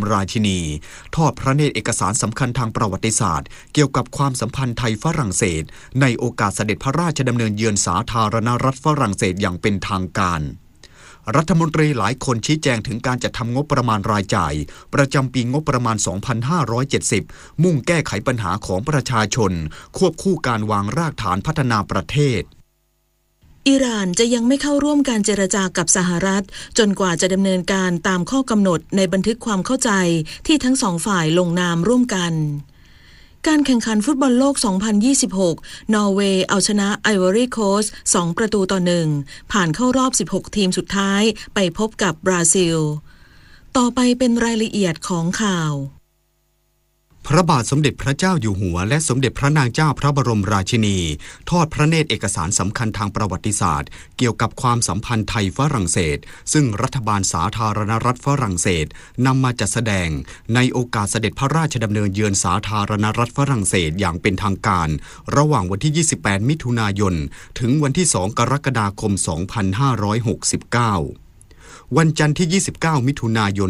ราชินีทอดพระเนตรเอกสารสำคัญทางประวัติศาสตร์เกี่ยวกับความสัมพันธ์ไทยฝรั่งเศสในโอกาสเสด็จพระราชดำเนินเยือนสาธารณรัฐฝรั่งเศสอย่างเป็นทางการรัฐมนตรีหลายคนชี้แจงถึงการจัดทำงบประมาณรายจ่ายประจำปีงบประมาณ 2570 มุ่งแก้ไขปัญหาของประชาชนควบคู่การวางรากฐานพัฒนาประเทศอิหร่านจะยังไม่เข้าร่วมการเจรจากับสหรัฐจนกว่าจะดำเนินการตามข้อกำหนดในบันทึกความเข้าใจที่ทั้งสองฝ่ายลงนามร่วมกันการแข่งขันฟุตบอลโลก 2026 นอร์เวย์เอาชนะไอวอรี่โคสต์2-1 ผ่านเข้ารอบ 16 ทีมสุดท้ายไปพบกับบราซิล ต่อไปเป็นรายละเอียดของข่าวพระบาทสมเด็จพระเจ้าอยู่หัวและสมเด็จพระนางเจ้าพระบรมราชินีทอดพระเนตรเอกสารสำคัญทางประวัติศาสตร์เกี่ยวกับความสัมพันธ์ไทยฝรั่งเศสซึ่งรัฐบาลสาธารณรัฐฝรั่งเศสนำมาจัดแสดงในโอกาสเสด็จพระราชดำเนินเยือนสาธารณรัฐฝรั่งเศสอย่างเป็นทางการระหว่างวันที่ 28 มิถุนายนถึงวันที่ 2 กรกฎาคม 2569วันจันทร์ที่ 29 มิถุนายน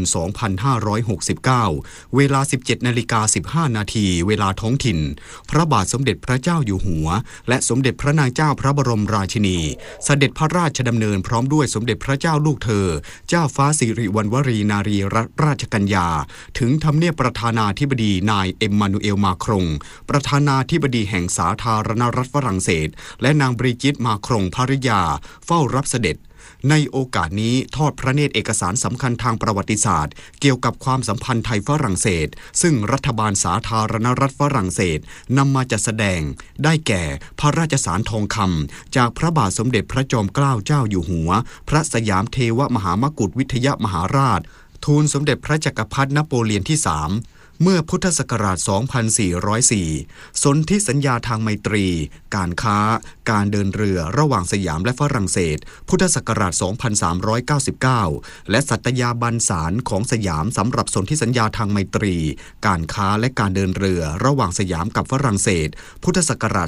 2569 เวลา 17:15 นาทีเวลาท้องถิ่นพระบาทสมเด็จพระเจ้าอยู่หัวและสมเด็จพระนางเจ้าพระบรมราชินีเสด็จพระราชดำเนินพร้อมด้วยสมเด็จพระเจ้าลูกเธอเจ้าฟ้าสิริวัณวรีนารีรัตนราชกัญญาถึงทำเนียบประธานาธิบดีนายเอ็มมานูเอลมาครงประธานาธิบดีแห่งสาธารณรัฐฝรั่งเศสและนางบริจิตมาครงภริยาเฝ้ารับเสด็จในโอกาสนี้ทอดพระเนตรเอกสารสำคัญทางประวัติศาสตร์เกี่ยวกับความสัมพันธ์ไทยฝรั่งเศสซึ่งรัฐบาลสาธารณรัฐฝรั่งเศสนำมาจัดแสดงได้แก่พระราชสารทองคำจากพระบาทสมเด็จพระจอมเกล้าเจ้าอยู่หัวพระสยามเทวมหามกุฏวิทยมหาราชทูลสมเด็จพระจักรพรรดินโปเลียนที่ 3เมื่อพุทธศักราช 2404 สนธิสัญญาทางไมตรีการค้าการเดินเรือระหว่างสยามและฝรั่งเศสพุทธศักราช 2399 และสัตยาบันสารของสยามสำหรับสนธิสัญญาทางไมตรีการค้าและการเดินเรือระหว่างสยามกับฝรั่งเศสพุทธศักราช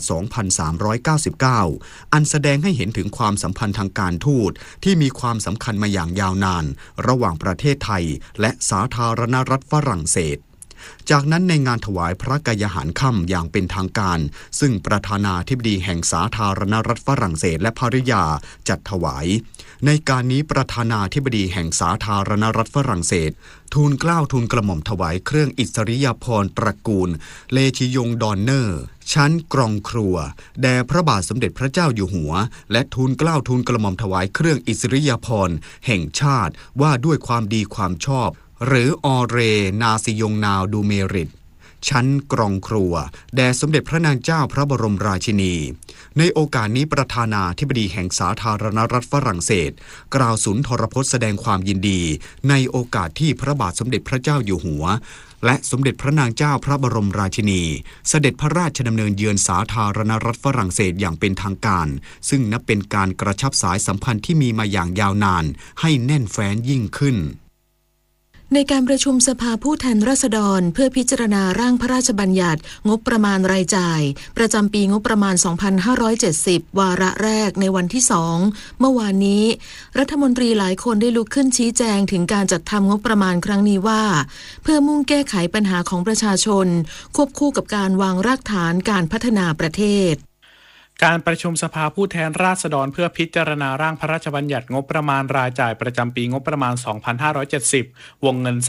2399 อันแสดงให้เห็นถึงความสัมพันธ์ทางการทูตที่มีความสำคัญมาอย่างยาวนานระหว่างประเทศไทยและสาธารณรัฐฝรั่งเศสจากนั้นในงานถวายพระกายหารค่ำอย่างเป็นทางการซึ่งประธานาธิบดีแห่งสาธารณรัฐฝรั่งเศสและภริยาจัดถวายในการนี้ประธานาธิบดีแห่งสาธารณรัฐฝรั่งเศสทูลเกล้าทูลกระหม่อมถวายเครื่องอิสริยาภรณ์ตระกูลเลชิยงดอนเนอร์ชั้นกรองครัวแด่พระบาทสมเด็จพระเจ้าอยู่หัวและทูลเกล้าทูลกระหม่อมถวายเครื่องอิสริยาภรณ์แห่งชาติว่าด้วยความดีความชอบหรือออเรนาซิยงนาวดูเมริตชั้นกรองครัวแด่สมเด็จพระนางเจ้าพระบรมราชินีในโอกาสนี้ประธานาธิบดีแห่งสาธารณรัฐฝรั่งเศสกล่าวสุนทรพจน์แสดงความยินดีในโอกาสที่พระบาทสมเด็จพระเจ้าอยู่หัวและสมเด็จพระนางเจ้าพระบรมราชินีเสด็จพระราชดำเนินเยือนสาธารณรัฐฝรั่งเศสอย่างเป็นทางการซึ่งนับเป็นการกระชับสายสัมพันธ์ที่มีมาอย่างยาวนานให้แน่นแฟ้นยิ่งขึ้นในการประชุมสภาผู้แทนราษฎรเพื่อพิจารณาร่างพระราชบัญญัติงบประมาณรายจ่ายประจำปีงบประมาณ 2570 วาระแรกในวันที่ 2 เมื่อวานนี้รัฐมนตรีหลายคนได้ลุกขึ้นชี้แจงถึงการจัดทำงบประมาณครั้งนี้ว่าเพื่อมุ่งแก้ไขปัญหาของประชาชนควบคู่กับการวางรากฐานการพัฒนาประเทศการประชุมสภาผู้แทนราษฎรเพื่อพิจารณาร่างพระราชบัญญัติงบประมาณรายจ่ายประจำปีงบประมาณ 2570 วงเงิน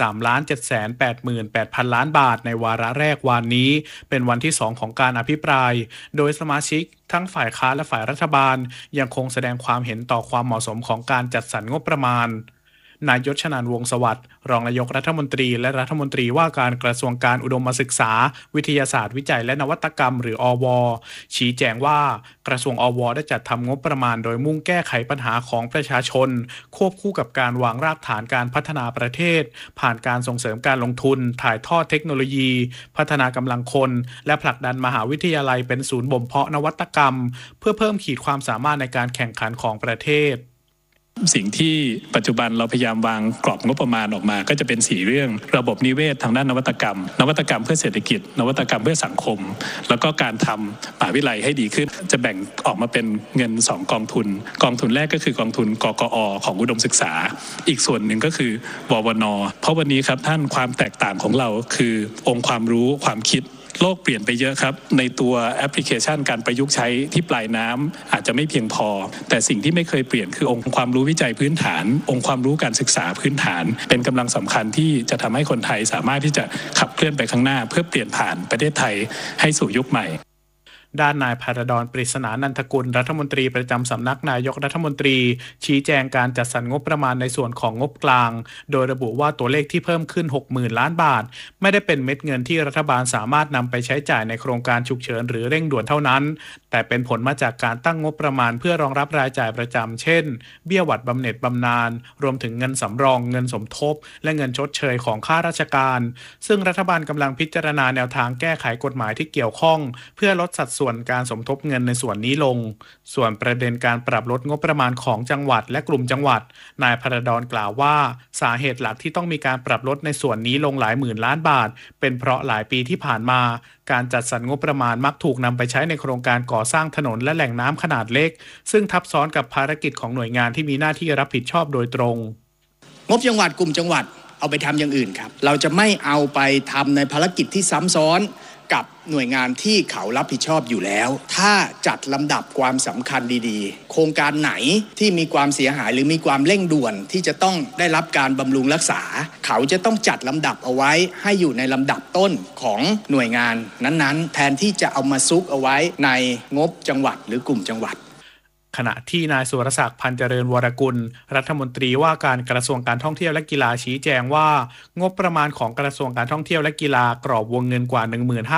3,788,000 ล้านบาทในวาระแรกวันนี้เป็นวันที่ 2 ของการอภิปรายโดยสมาชิกทั้งฝ่ายค้านและฝ่ายรัฐบาลยังคงแสดงความเห็นต่อความเหมาะสมของการจัดสรรงบประมาณนายยศชนันท์วงศ์สวัสดิ์รองนายกรัฐมนตรีและรัฐมนตรีว่าการกระทรวงการอุดมศึกษาวิทยาศาสตร์วิจัยและนวัตกรรมหรืออว.ชี้แจงว่ากระทรวงอว.ได้จัดทำงบประมาณโดยมุ่งแก้ไขปัญหาของประชาชนควบคู่กับการวางรากฐานการพัฒนาประเทศผ่านการส่งเสริมการลงทุนถ่ายทอดเทคโนโลยีพัฒนากำลังคนและผลักดันมหาวิทยาลัยเป็นศูนย์บ่มเพาะนวัตกรรมเพื่อเพิ่มขีดความสามารถในการแข่งขันของประเทศสิ่งที่ปัจจุบันเราพยายามวางกรอบงบประมาณออกมาก็จะเป็น4เรื่องระบบนิเวศทางด้านนวัตกรรมเพื่อเศรษฐกิจนวัตกรรมเพื่อสังคมแล้วก็การทำมหาวิทยาลัยให้ดีขึ้นจะแบ่งออกมาเป็นเงิน2กองทุนแรกก็คือกองทุนกกอของอุดมศึกษาอีกส่วนหนึ่งก็คือววนเพราะวันนี้ครับท่านความแตกต่างของเราคือองค์ความรู้ความคิดโลกเปลี่ยนไปเยอะครับในตัวแอปพลิเคชันการประยุกต์ใช้ที่ปลายน้ำอาจจะไม่เพียงพอแต่สิ่งที่ไม่เคยเปลี่ยนคือองค์ความรู้วิจัยพื้นฐานองค์ความรู้การศึกษาพื้นฐานเป็นกำลังสำคัญที่จะทำให้คนไทยสามารถที่จะขับเคลื่อนไปข้างหน้าเพื่อเปลี่ยนผ่านประเทศไทยให้สู่ยุคใหม่ด้านนายภารดร ปริศนานันทกุลรัฐมนตรีประจำสำนักนายกรัฐมนตรีชี้แจงการจัดสรรงบประมาณในส่วนของงบกลางโดยระบุว่าตัวเลขที่เพิ่มขึ้น 60,000 ล้านบาทไม่ได้เป็นเม็ดเงินที่รัฐบาลสามารถนำไปใช้จ่ายในโครงการฉุกเฉินหรือเร่งด่วนเท่านั้นแต่เป็นผลมาจากการตั้งงบประมาณเพื่อรองรับรายจ่ายประจำเช่นเบี้ยหวัดบำเหน็จบำนาญรวมถึงเงินสำรองเงินสมทบและเงินชดเชยของข้าราชการซึ่งรัฐบาลกำลังพิจารณาแนวทางแก้ไขกฎหมายที่เกี่ยวข้องเพื่อลดสัดส่วนการสมทบเงินในส่วนนี้ลงส่วนประเด็นการปรับลดงบประมาณของจังหวัดและกลุ่มจังหวัดนายภารดรกล่าวว่าสาเหตุหลักที่ต้องมีการปรับลดในส่วนนี้ลงหลายหมื่นล้านบาทเป็นเพราะหลายปีที่ผ่านมาการจัดสรรงบประมาณมักถูกนำไปใช้ในโครงการก่อสร้างถนนและแหล่งน้ำขนาดเล็กซึ่งทับซ้อนกับภารกิจของหน่วยงานที่มีหน้าที่รับผิดชอบโดยตรงงบจังหวัดกลุ่มจังหวัดเอาไปทำอย่างอื่นครับเราจะไม่เอาไปทำในภารกิจที่ซ้ำซ้อนกับหน่วยงานที่เขารับผิดชอบอยู่แล้วถ้าจัดลำดับความสำคัญดีๆโครงการไหนที่มีความเสียหายหรือมีความเร่งด่วนที่จะต้องได้รับการบำรุงรักษาเขาจะต้องจัดลำดับเอาไว้ให้อยู่ในลำดับต้นของหน่วยงานนั้นๆแทนที่จะเอามาซุกเอาไว้ในงบจังหวัดหรือกลุ่มจังหวัดขณะที่นายสุรศักดิ์พันเจริญวรกุลรัฐมนตรีว่าการกระทรวงการท่องเที่ยวและกีฬาชี้แจงว่างบประมาณของกระทรวงการท่องเที่ยวและกีฬากรอบวงเงินกว่า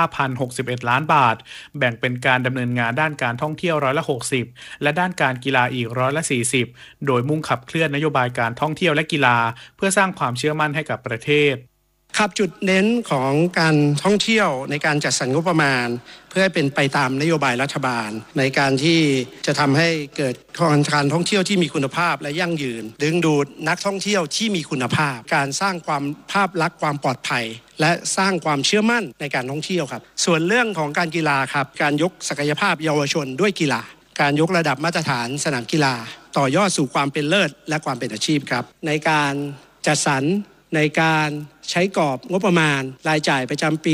15,061 ล้านบาทแบ่งเป็นการดำเนินงานด้านการท่องเที่ยว60%และด้านการกีฬาอีก40%โดยมุ่งขับเคลื่อนนโยบายการท่องเที่ยวและกีฬาเพื่อสร้างความเชื่อมั่นให้กับประเทศครับจุดเน้นของการท่องเที่ยวในการจัดสรรงบประมาณเพื่อให้เป็นไปตามนโยบายรัฐบาลในการที่จะทำให้เกิดการท่องเที่ยวที่มีคุณภาพและยั่งยืนดึงดูดนักท่องเที่ยวที่มีคุณภาพการสร้างความภาพลักษณ์ความปลอดภัยและสร้างความเชื่อมั่นในการท่องเที่ยวครับส่วนเรื่องของการกีฬาครับการยกศักยภาพเยาวชนด้วยกีฬาการยกระดับมาตรฐานสนามกีฬาต่อยอดสู่ความเป็นเลิศและความเป็นอาชีพครับในการจัดสรรในการใช้กรอบงบประมาณรายจ่ายประจำปี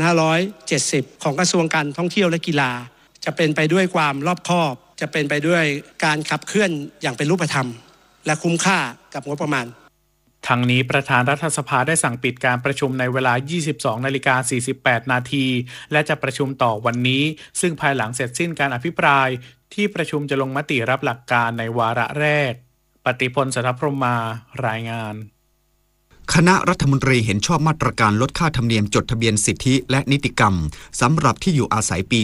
2570 ของกระทรวงการท่องเที่ยวและกีฬาจะเป็นไปด้วยความรอบคอบจะเป็นไปด้วยการขับเคลื่อนอย่างเป็นรูปธรรมและคุ้มค่ากับงบประมาณทั้งนี้ประธานรัฐสภาได้สั่งปิดการประชุมในเวลา 22:48 นาทีและจะประชุมต่อวันนี้ซึ่งภายหลังเสร็จสิ้นการอภิปรายที่ประชุมจะลงมติรับหลักการในวาระแรกปฏิพล สัทธพรหมารายงานคณะรัฐมนตรีเห็นชอบมาตรการลดค่าธรรมเนียมจดทะเบียนสิทธิและนิติกรรมสำหรับที่อยู่อาศัยปี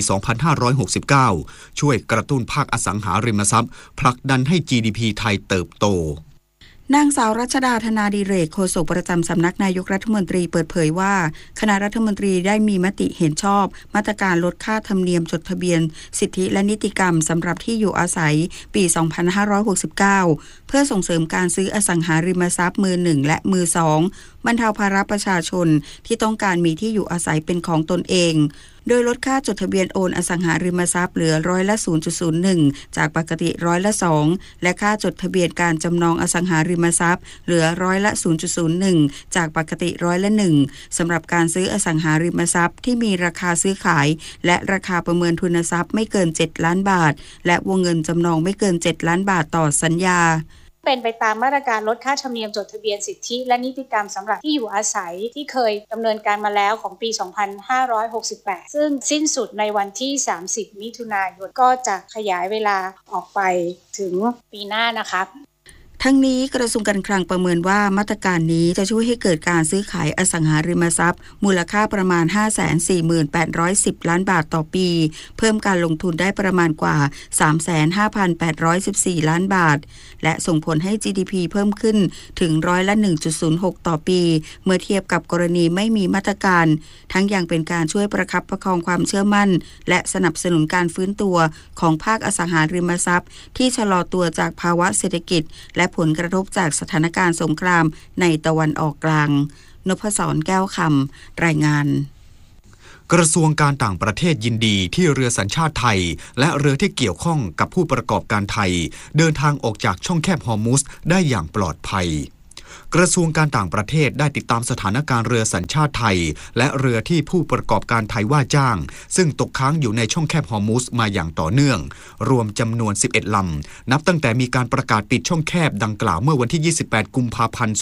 2569 ช่วยกระตุ้นภาคอสังหาริมทรัพย์ผลักดันให้ GDP ไทยเติบโตนางสาวรัชดาธนาดิเรกโฆษกประจำสำนักนายกรัฐมนตรีเปิดเผยว่าคณะรัฐมนตรีได้มีมติเห็นชอบมาตรการลดค่าธรรมเนียมจดทะเบียนสิทธิและนิติกรรมสำหรับที่อยู่อาศัยปี 2569 เพื่อส่งเสริมการซื้ออสังหาริมทรัพย์มือหนึ่งและมือสองบรรเทาภาระประชาชนที่ต้องการมีที่อยู่อาศัยเป็นของตนเองโดยลดค่าจดทะเบียนโอนอสังหาริมทรัพย์เหลือ0.01% จากปกติ2%และค่าจดทะเบียนการจำนองอสังหาริมทรัพย์เหลือ0.01% จากปกติ1%สำหรับการซื้ออสังหาริมทรัพย์ที่มีราคาซื้อขายและราคาประเมินทุนทรัพย์ไม่เกิน7ล้านบาทและวงเงินจำนองไม่เกิน7ล้านบาทต่อสัญญาเป็นไปตามมาตรการลดค่าธรรมเนียมจดทะเบียนสิทธิและนิติกรรมสำหรับที่อยู่อาศัยที่เคยดำเนินการมาแล้วของปี 2568 ซึ่งสิ้นสุดในวันที่ 30 มิถุนายนก็จะขยายเวลาออกไปถึงปีหน้านะคะทั้งนี้กระทรวงการคลังประเมินว่ามาตรการนี้จะช่วยให้เกิดการซื้อขายอสังหาริมทรัพย์มูลค่าประมาณ 548,10 ล้านบาทต่อปีเพิ่มการลงทุนได้ประมาณกว่า 35,814 ล้านบาทและส่งผลให้ GDP เพิ่มขึ้นถึง1.06% ต่อปีเมื่อเทียบกับกรณีไม่มีมาตรการทั้งยังเป็นการช่วยประคับประคองความเชื่อมั่นและสนับสนุนการฟื้นตัวของภาคอสังหาริมทรัพย์ที่ชะลอตัวจากภาวะเศรษฐกิจและผลกระทบจากสถานการณ์สงครามในตะวันออกกลางนพศรแก้วคำรายงานกระทรวงการต่างประเทศยินดีที่เรือสัญชาติไทยและเรือที่เกี่ยวข้องกับผู้ประกอบการไทยเดินทางออกจากช่องแคบฮอร์มุซได้อย่างปลอดภัยกระทรวงการต่างประเทศได้ติดตามสถานการณ์เรือสัญชาติไทยและเรือที่ผู้ประกอบการไทยว่าจ้างซึ่งตกค้างอยู่ในช่องแคบฮอร์มุซมาอย่างต่อเนื่องรวมจำนวน11ลำนับตั้งแต่มีการประกาศปิดช่องแคบดังกล่าวเมื่อวันที่28กุมภาพันธ์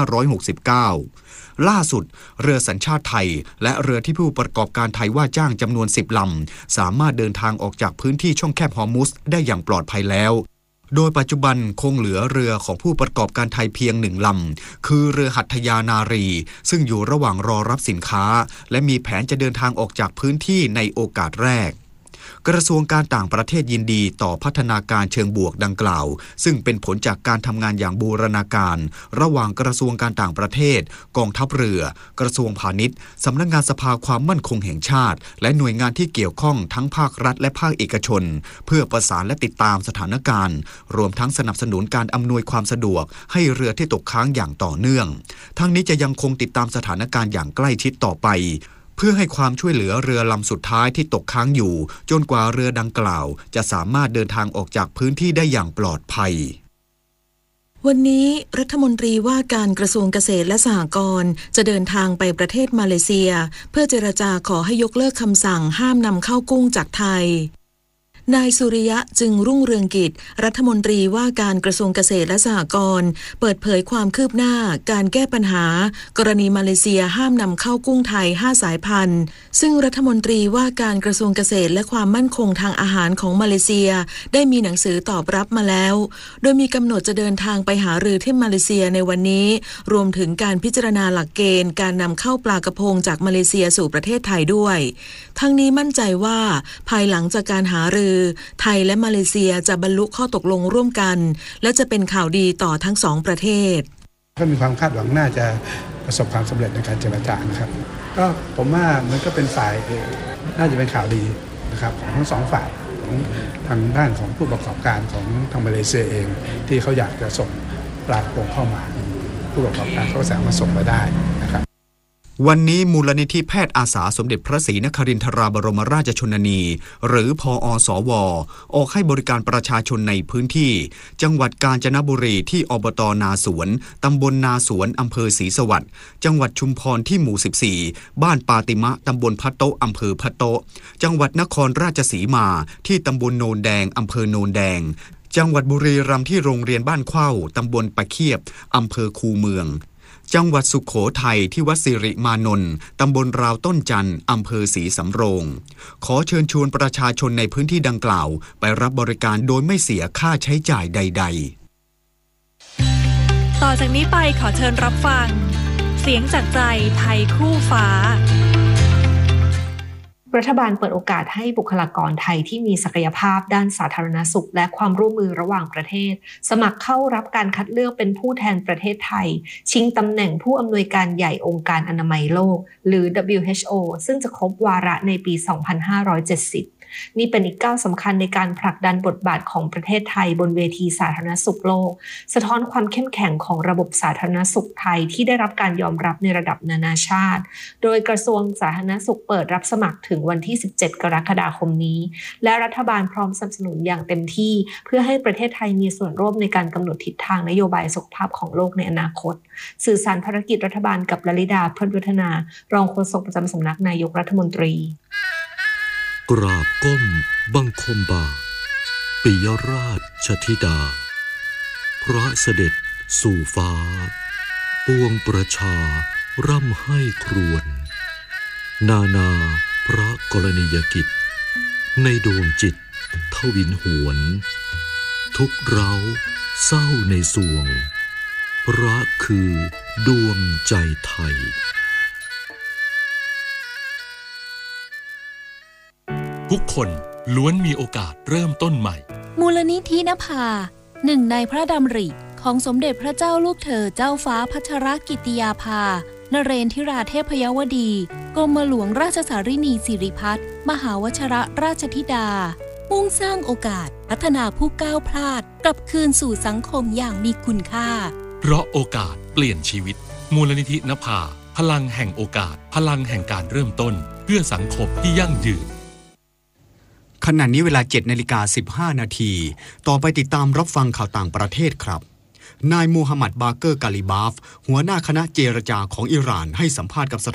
2569ล่าสุดเรือสัญชาติไทยและเรือที่ผู้ประกอบการไทยว่าจ้างจำนวน10ลำสามารถเดินทางออกจากพื้นที่ช่องแคบฮอร์มุซได้อย่างปลอดภัยแล้วโดยปัจจุบันคงเหลือเรือของผู้ประกอบการไทยเพียง1ลำคือเรือหัตถยานารีซึ่งอยู่ระหว่างรอรับสินค้าและมีแผนจะเดินทางออกจากพื้นที่ในโอกาสแรกกระทรวงการต่างประเทศยินดีต่อพัฒนาการเชิงบวกดังกล่าวซึ่งเป็นผลจากการทำงานอย่างบูรณาการระหว่างกระทรวงการต่างประเทศกองทัพเรือกระทรวงพาณิชย์สำนักงานสภาความมั่นคงแห่งชาติและหน่วยงานที่เกี่ยวข้องทั้งภาครัฐและภาคเอกชนเพื่อประสานและติดตามสถานการณ์รวมทั้งสนับสนุนการอำนวยความสะดวกให้เรือที่ตกค้างอย่างต่อเนื่องทั้งนี้จะยังคงติดตามสถานการณ์อย่างใกล้ชิดต่อไปเพื่อให้ความช่วยเหลือเรือลำสุดท้ายที่ตกค้างอยู่จนกว่าเรือดังกล่าวจะสามารถเดินทางออกจากพื้นที่ได้อย่างปลอดภัยวันนี้รัฐมนตรีว่าการกระทรวงเกษตรและสหกรณ์จะเดินทางไปประเทศมาเลเซียเพื่อเจรจาขอให้ยกเลิกคำสั่งห้ามนำเข้ากุ้งจากไทยนายสุริยะจึงรุ่งเรืองกิจรัฐมนตรีว่าการกระทรวงเกษตรและสหกรณ์เปิดเผยความคืบหน้าการแก้ปัญหากรณีมาเลเซียห้ามนำเข้ากุ้งไทย5สายพันธุ์ซึ่งรัฐมนตรีว่าการกระทรวงเกษตรและความมั่นคงทางอาหารของมาเลเซียได้มีหนังสือตอบรับมาแล้วโดยมีกำหนดจะเดินทางไปหารือที่มาเลเซียในวันนี้รวมถึงการพิจารณาหลักเกณฑ์การนำเข้าปลากระพงจากมาเลเซียสู่ประเทศไทยด้วยทั้งนี้มั่นใจว่าภายหลังจากการหารือไทยและมาเลเซียจะบรรลุข้อตกลงร่วมกันและจะเป็นข่าวดีต่อทั้งสองประเทศก็มีความคาดหวังน่าจะประสบความสำเร็จในการเจรจานะครับก็ผมว่ามันก็เป็นฝ่ายน่าจะเป็นข่าวดีนะครับของทั้งสองฝ่ายของทางด้านของผู้ประกอบการของทางมาเลเซียเองที่เขาอยากจะส่งปลากระพงเข้ามาผู้ประกอบการเขาสามารถส่งมาได้นะครับวันนี้มูลนิธิแพทย์อาสาสมเด็จพระศรีนครินทราบรมราชชนนีหรือพอสว.ออกให้บริการประชาชนในพื้นที่จังหวัดกาญจนบุรีที่อบต.นาสวนตำบลนาสวนอำเภอศรีสวัสดิ์จังหวัดชุมพรที่หมู่14บ้านปาติมะตำบลพะโต๊ะอำเภอพะโต๊ะจังหวัดนครราชสีมาที่ตำบลโนนแดงอำเภอโนนแดงจังหวัดบุรีรัมย์ที่โรงเรียนบ้านเข้าตำบลปะเคียบอำเภอคูเมืองจังหวัดสุโขทัยที่วัดสิริมานนท์ตำบลราวต้นจันทร์อำเภอศรีสำโรงขอเชิญชวนประชาชนในพื้นที่ดังกล่าวไปรับบริการโดยไม่เสียค่าใช้จ่ายใดๆต่อจากนี้ไปขอเชิญรับฟังเสียงจากใจไทยคู่ฟ้ารัฐบาลเปิดโอกาสให้บุคลากรไทยที่มีศักยภาพด้านสาธารณสุขและความร่วมมือระหว่างประเทศสมัครเข้ารับการคัดเลือกเป็นผู้แทนประเทศไทยชิงตำแหน่งผู้อำนวยการใหญ่องค์การอนามัยโลกหรือ WHO ซึ่งจะครบวาระในปี 2570นี่เป็นอีกก้าวสำคัญในการผลักดันบทบาทของประเทศไทยบนเวทีสาธารณสุขโลกสะท้อนความเข้มแข็งของระบบสาธารณสุขไทยที่ได้รับการยอมรับในระดับนานาชาติโดยกระทรวงสาธารณสุขเปิดรับสมัครถึงวันที่17กรกฎาคมนี้และรัฐบาลพร้อมสนับสนุนอย่างเต็มที่เพื่อให้ประเทศไทยมีส่วนร่วมในการกำหนดทิศทางนโยบายสุขภาพของโลกในอนาคตสื่อสารภารกิจรัฐบาลกับลลิดาเพิ่มวัฒนารองโฆษกประจำสำนักนายกรัฐมนตรีกราบก้มบังคมบาทปิยราชธิดาพระเสด็จสู่ฟ้าปวงประชาร่ำให้ครวญนานาพระกรณียกิจในดวงจิตทวินหวนทุกเร้าเศร้าในสวงพระคือดวงใจไทยทุกคนล้วนมีโอกาสเริ่มต้นใหม่มูลนิธินภาหนึ่งในพระดำริของสมเด็จพระเจ้าลูกเธอเจ้าฟ้าพัชรกิติยาภานเรนทิราเทพยวดีกรมหลวงราชสารินีสิริพัฒน์มหาวชรราชธิดามุ่งสร้างโอกาสพัฒนาผู้ก้าวพลาดกลับคืนสู่สังคมอย่างมีคุณค่าเพราะโอกาสเปลี่ยนชีวิตมูลนิธินภาพลังแห่งโอกาสพลังแห่งการเริ่มต้นเพื่อสังคมที่ยั่งยืนขณะนี้เวลา 7:15 น.ต่อไปติดตามรับฟังข่าวต่างประเทศครับนายมูฮัมหมัดบาเกอร์กาลิบาฟหัวหน้าคณะเจรจาของอิหร่านให้สัมภาษณ์กับส